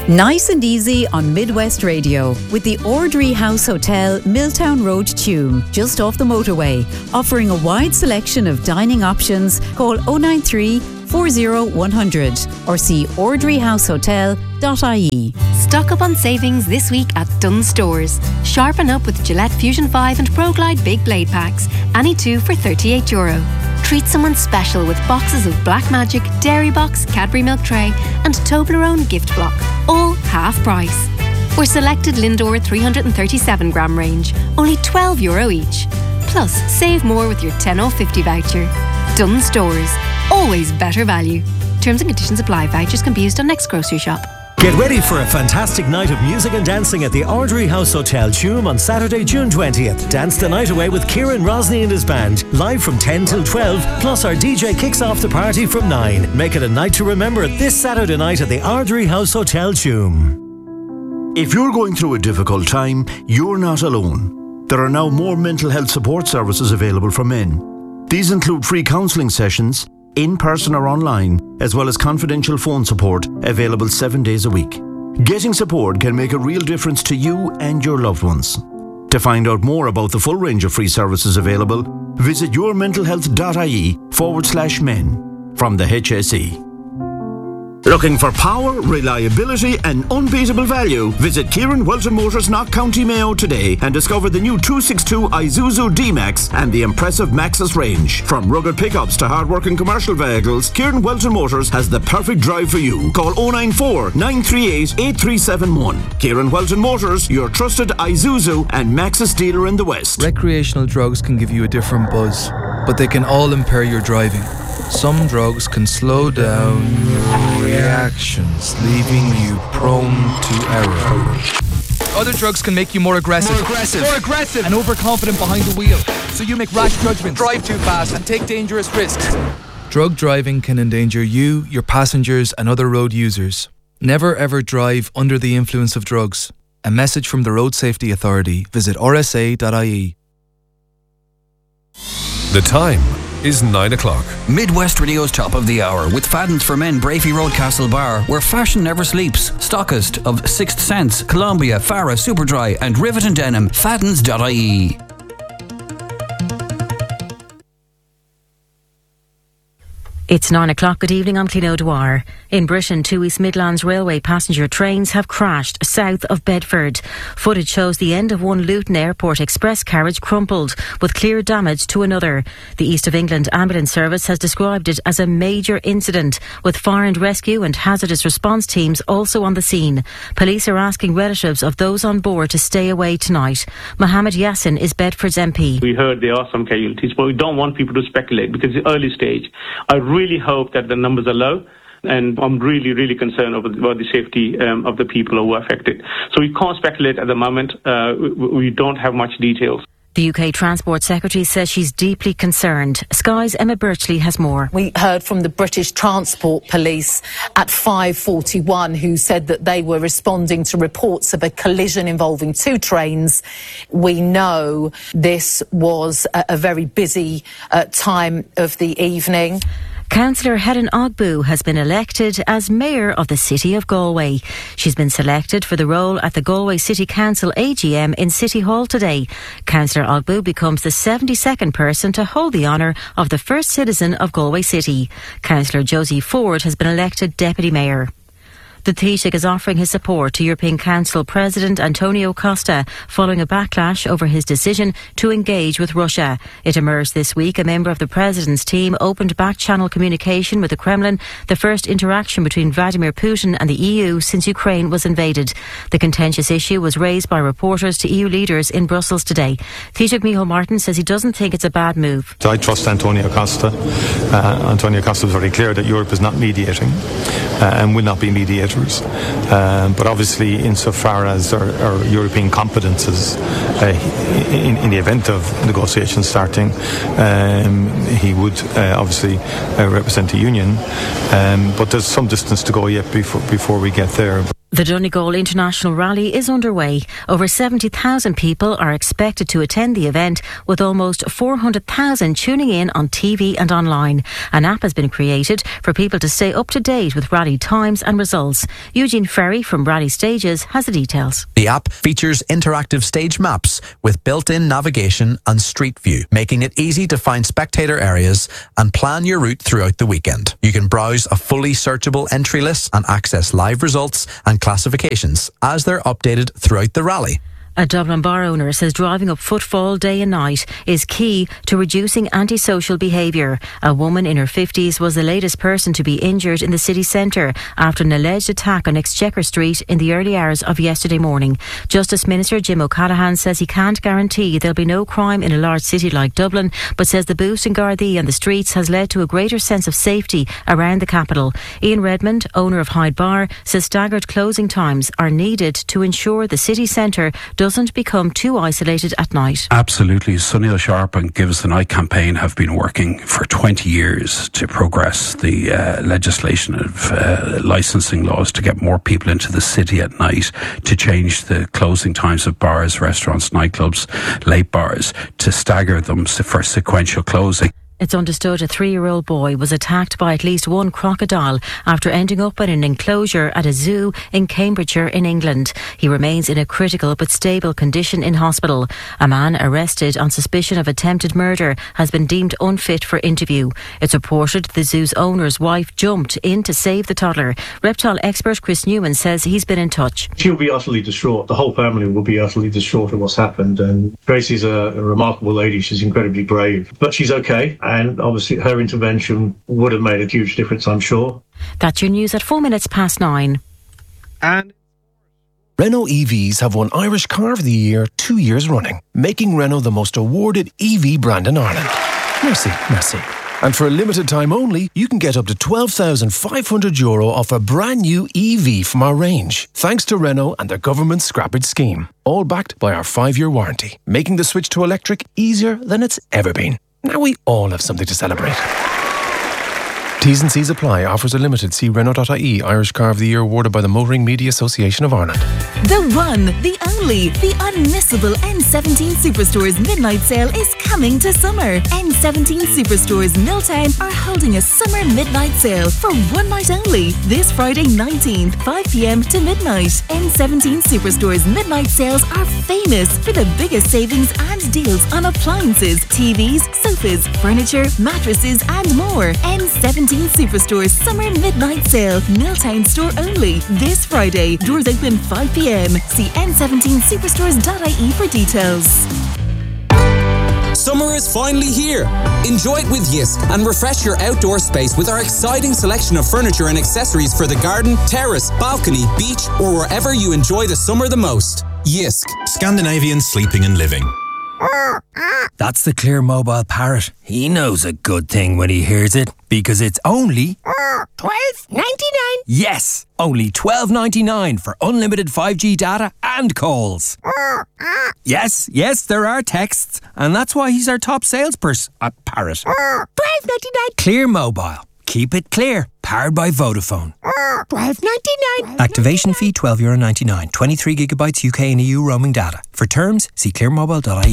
Nice and easy on Midwest Radio with the Ordry House Hotel, Milltown Road, Tuam, just off the motorway. Offering a wide selection of dining options. Call 093 40 100 or see ordryhousehotel.ie. Stock up on savings this week at Dunnes Stores. Sharpen up with Gillette Fusion 5 and ProGlide Big Blade Packs. Any two for €38. Treat someone special with boxes of Black Magic, Dairy Box, Cadbury Milk Tray and Toblerone Gift Block. All half price. Or selected Lindor 337 gram range. Only €12 each. Plus, save more with your 10/50 voucher. Dunnes Stores. Always better value. Terms and conditions apply. Vouchers can be used on next grocery shop. Get ready for a fantastic night of music and dancing at the Ordry House Hotel, Tuam on Saturday, June 20th. Dance the night away with Kieran Rosny and his band, live from 10 till 12, plus our DJ kicks off the party from 9. Make it a night to remember this Saturday night at the Ordry House Hotel, Tuam. If you're going through a difficult time, you're not alone. There are now more mental health support services available for men. These include free counselling sessions, in person or online, as well as confidential phone support available 7 days a week. Getting support can make a real difference to you and your loved ones. To find out more about the full range of free services available, visit yourmentalhealth.ie/men from the HSE. Looking for power, reliability and unbeatable value? Visit Kieran Welton Motors, Knock County Mayo today and discover the new 262 Isuzu D-Max and the impressive Maxus range. From rugged pickups to hard-working commercial vehicles, Kieran Welton Motors has the perfect drive for you. Call 094 938 8371. Kieran Welton Motors, your trusted Isuzu and Maxus dealer in the West. Recreational drugs can give you a different buzz, but they can all impair your driving. Some drugs can slow down your reactions, leaving you prone to error. Other drugs can make you more aggressive, and overconfident behind the wheel, so you make rash judgments, drive too fast and take dangerous risks. Drug driving can endanger you, your passengers and other road users. Never ever drive under the influence of drugs. A message from the Road Safety Authority. Visit rsa.ie. The time is 9 o'clock. Midwest Radio's Top of the Hour with Fadden's for Men, Brafey Road, Castlebar, where fashion never sleeps. Stockist of Sixth Sense, Columbia, Farah, Superdry and Rivet and Denim. Faddens.ie. It's 9 o'clock. Good evening, I'm Clino Dwyer. In Britain, two East Midlands Railway passenger trains have crashed south of Bedford. Footage shows the end of one Luton Airport express carriage crumpled, with clear damage to another. The East of England Ambulance Service has described it as a major incident, with fire and rescue and hazardous response teams also on the scene. Police are asking relatives of those on board to stay away tonight. Mohammed Yassin is Bedford's MP. We heard there are some casualties, but we don't want people to speculate because it's early stage. I really hope that the numbers are low, and I'm really concerned about the safety of the people who are affected. So we can't speculate at the moment. We don't have much details. The UK Transport Secretary says she's deeply concerned. Sky's Emma Birchley has more. We heard from the British Transport Police at 5:41 who said that they were responding to reports of a collision involving two trains. We know this was a very busy time of the evening. Councillor Helen Ogbu has been elected as Mayor of the City of Galway. She's been selected for the role at the Galway City Council AGM in City Hall today. Councillor Ogbu becomes the 72nd person to hold the honour of the first citizen of Galway City. Councillor Josie Ford has been elected Deputy Mayor. The Taoiseach is offering his support to European Council President Antonio Costa following a backlash over his decision to engage with Russia. It emerged this week a member of the President's team opened back-channel communication with the Kremlin, the first interaction between Vladimir Putin and the EU since Ukraine was invaded. The contentious issue was raised by reporters to EU leaders in Brussels today. Taoiseach Micheál Martin says he doesn't think it's a bad move. I trust Antonio Costa. Antonio Costa was very clear that Europe is not mediating and will not be mediators. But obviously, insofar as our European competences, in the event of negotiations starting, he would obviously represent the Union. But there's some distance to go yet before we get there. The Donegal International Rally is underway. Over 70,000 people are expected to attend the event, with almost 400,000 tuning in on TV and online. An app has been created for people to stay up to date with rally times and results. Eugene Ferry from Rally Stages has the details. The app features interactive stage maps with built-in navigation and street view, making it easy to find spectator areas and plan your route throughout the weekend. You can browse a fully searchable entry list and access live results and classifications as they're updated throughout the rally. A Dublin bar owner says driving up footfall day and night is key to reducing antisocial behaviour. A woman in her 50s was the latest person to be injured in the city centre after an alleged attack on Exchequer Street in the early hours of yesterday morning. Justice Minister Jim O'Callaghan says he can't guarantee there'll be no crime in a large city like Dublin, but says the boost in Gardaí on the streets has led to a greater sense of safety around the capital. Ian Redmond, owner of Hyde Bar, says staggered closing times are needed to ensure the city centre doesn't become too isolated at night. Absolutely. Sunil Sharp and Give Us the Night campaign have been working for 20 years to progress the legislation of licensing laws to get more people into the city at night, to change the closing times of bars, restaurants, nightclubs, late bars, to stagger them for sequential closing. It's understood a 3-year-old boy was attacked by at least one crocodile after ending up in an enclosure at a zoo in Cambridgeshire in England. He remains in a critical but stable condition in hospital. A man arrested on suspicion of attempted murder has been deemed unfit for interview. It's reported the zoo's owner's wife jumped in to save the toddler. Reptile expert Chris Newman says he's been in touch. She'll be utterly distraught. The whole family will be utterly distraught at what's happened. And Gracie's a remarkable lady. She's incredibly brave, but she's okay. And obviously her intervention would have made a huge difference, I'm sure. That's your news at 9:04. And Renault EVs have won Irish Car of the Year 2 years running, making Renault the most awarded EV brand in Ireland. Merci, merci. And for a limited time only, you can get up to €12,500 off a brand new EV from our range, thanks to Renault and the government's Scrappage scheme. All backed by our 5-year warranty, making the switch to electric easier than it's ever been. Now we all have something to celebrate. T's and C's apply. Offers are limited. See Renault.ie. Irish Car of the Year awarded by the Motoring Media Association of Ireland. The one, the only, the unmissable N17 Superstores Midnight Sale is coming to summer. N17 Superstores Milltown are holding a summer midnight sale for one night only. This Friday 19th, 5 p.m. to midnight. N17 Superstores Midnight Sales are famous for the biggest savings and deals on appliances, TVs, sofas, furniture, mattresses and more. N17 Superstores Summer Midnight Sale, Milltown store only. This Friday, doors open 5 p.m. See n17superstores.ie for details. Summer is finally here. Enjoy it with Yisk and refresh your outdoor space with our exciting selection of furniture and accessories for the garden, terrace, balcony, beach, or wherever you enjoy the summer the most. Yisk, Scandinavian sleeping and living. That's the Clear Mobile Parrot. He knows a good thing when he hears it, because it's only $12.99. Yes, only $12.99 for unlimited 5G data and calls. Yes, there are texts, and that's why he's our top salesperson at Parrot. $12.99. Clear Mobile. Keep it clear. Powered by Vodafone. $12.99. Activation fee €12.99. 23 gigabytes UK and EU roaming data. For terms, see clearmobile.ie.